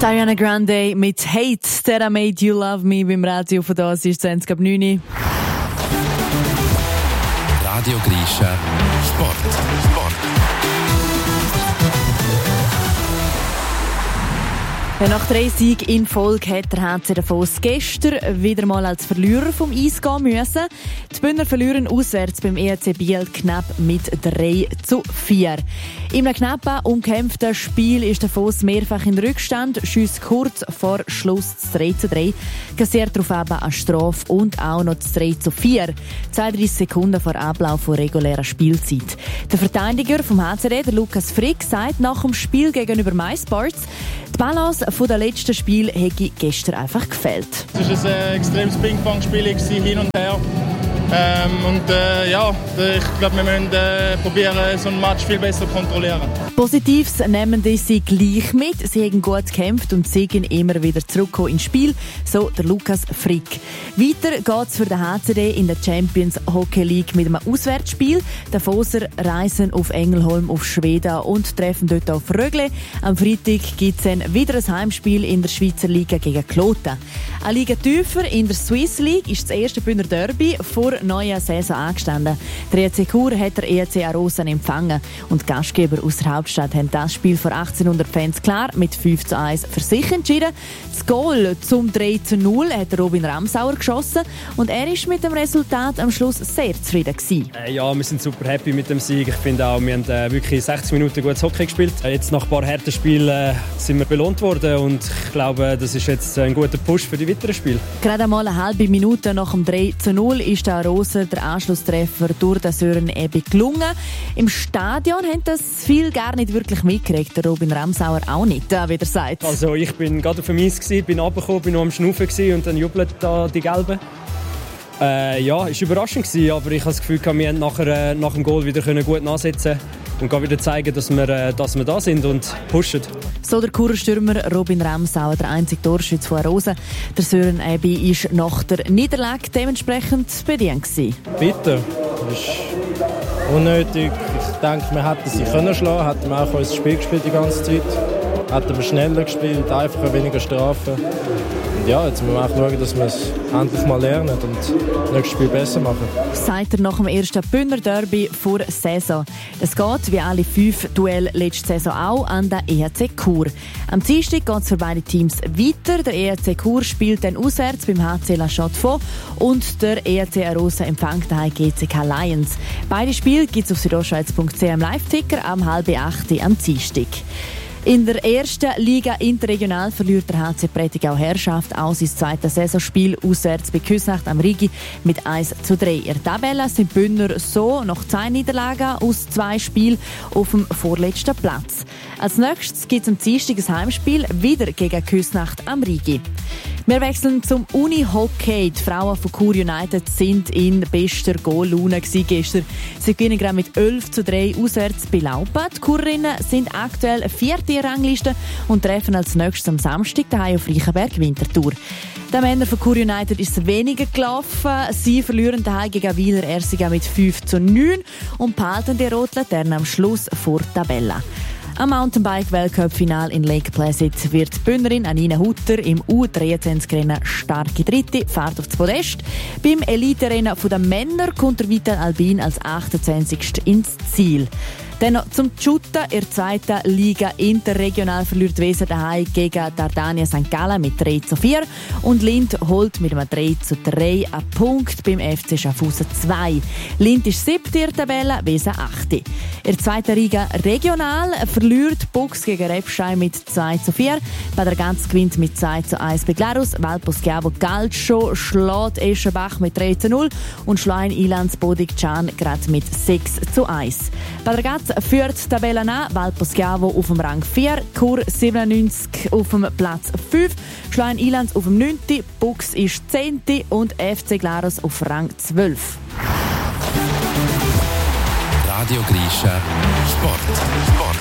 Ariana Grande mit Hate That I Made You Love Me beim Radio von das ist 20:09. Radio Grisha Sport. Nach 3 Siegen in Folge hat der HC Davos gestern wieder mal als Verlierer vom Eis gehen müssen. Die Bündner verlieren auswärts beim ERC Biel knapp mit 3:4. In einem knappen, umkämpften Spiel ist Davos mehrfach in Rückstand, schiesst kurz vor Schluss das 3:3, kassiert darauf eben eine Strafe und auch noch das 3:4, 32 Sekunden vor Ablauf der regulären Spielzeit. Der Verteidiger vom HCD, der Lukas Frick, sagt nach dem Spiel gegenüber MySports, die Balance von den letzten Spiel hätte gestern einfach gefehlt. Es war ein extremes Ping-Pong-Spiel, hin und her. Ich glaube, wir müssen probieren, so ein Match viel besser zu kontrollieren. Positives nehmen sie gleich mit. Sie haben gut gekämpft und sind immer wieder zurückgekommen ins Spiel, so der Lukas Frick. Weiter geht es für den HCD in der Champions Hockey League mit einem Auswärtsspiel. Die Davoser reisen auf Engelholm auf Schweden und treffen dort auf Rögle. Am Freitag gibt es dann wieder ein Heimspiel in der Schweizer Liga gegen Kloten. Eine Liga tiefer in der Swiss League ist das erste Bündner Derby vor neuen Saison angestanden. Der ERC Chur hat der ERC Arosa empfangen und die Gastgeber aus der Hauptstadt haben das Spiel vor 1800 Fans klar mit 5:1 für sich entschieden. Das Goal zum 3:0 hat Robin Ramsauer geschossen und er ist mit dem Resultat am Schluss sehr zufrieden gewesen. Ja, wir sind super happy mit dem Sieg. Ich finde auch, wir haben wirklich 60 Minuten gutes Hockey gespielt. Jetzt nach ein paar harten Spielen sind wir belohnt worden und ich glaube, das ist jetzt ein guter Push für die weiteren Spiele. Gerade einmal eine halbe Minute nach dem 3:0 ist der Arosa der Anschlusstreffer durch den Sören Ebi gelungen. Im Stadion haben das viel gar nicht wirklich mitgekriegt. Der Robin Ramsauer auch nicht, wie er sagt. Also ich bin gerade auf dem Eis, bin runtergekommen, bin noch am Schnaufen und dann jubeln da die Gelben. Ja, es war überraschend, aber ich habe das Gefühl, wir haben nach dem Goal wieder gut nachsetzen und wieder zeigen, dass wir da sind und pushen. So der Churer-Stürmer Robin Ramsauer, der einzige Torschütze von Arosa. Der Sören Ebi war nach der Niederlage dementsprechend bedient gewesen. Bitter. Das ist unnötig. Ich denke, wir hätten sie schlagen können, hätten wir auch unser Spiel gespielt die ganze Zeit. Hätten wir schneller gespielt, einfacher, weniger Strafen. Und ja, jetzt müssen wir auch schauen, dass wir es endlich mal lernen und das nächste Spiel besser machen. Sagt er nach dem ersten Bündner Derby vor der Saison. Es geht, wie alle 5 Duelle letzte Saison auch, an den EHC Chur. Am Dienstag geht es für beide Teams weiter. Der EHC Chur spielt dann auswärts beim HC La Chaux-de-Fonds und der EHC Arosa empfängt daheim GCK Lions. Beide Spiele gibt es auf südostschweiz.ch im Live-Ticker am 7:30 am Dienstag. In der ersten Liga interregional verliert der HC Prättigau Herrschaft aus sein zweites Saisonspiel auswärts bei Küsnacht am Rigi mit 1:3. In der Tabelle sind die Bündner so nach 2 Niederlagen aus 2 Spielen auf dem vorletzten Platz. Als nächstes gibt es am Dienstag ein Heimspiel wieder gegen Küsnacht am Rigi. Wir wechseln zum Uni-Hockey. Die Frauen von Chur United sind in bester Goal-Laune gestern. Sie gewinnen gerade mit 11:3 auswärts bei Laupen. Die Churerinnen sind aktuell 4. Rangliste und treffen als nächstes am Samstag daheim auf Reichenberg Winterthur. Den Männern von Chur United ist es weniger gelaufen. Sie verlieren daheim gegen Wieler Ersiga mit 5:9 und behalten die Rotlaternen am Schluss vor der Tabelle. Am Mountainbike-Weltcup-Final in Lake Placid wird die Bündnerin Anina Hutter im U23-Rennen starke Dritte, fährt auf das Podest. Beim Elite-Rennen der Männer kommt der Vital Albin als 28. ins Ziel. Dann noch zum Shooten. In der 2. Liga interregional verliert Weser daheim gegen Dardania St. Gallen mit 3:4 und Lind holt mit einem 3:3 einen Punkt beim FC Schaffhausen 2. Lind ist 7. in der Tabelle, Weser 8. In der 2. Liga regional verliert Bux gegen Repstein mit 2:4. Bad Ragaz gewinnt mit 2:1 bei Glarus. Valposchiavo Calcio schlägt Eschenbach mit 3:0 und Schlein Ilanz Bodig-Can gerade mit 6:1. Bad Ragaz führt die Tabelle an, Valposchiavo auf dem Rang 4, Chur 97 auf dem Platz 5, Schlein Ilanz auf dem 9., Bux ist 10. und FC Glarus auf Rang 12. Radio Grisha Sport.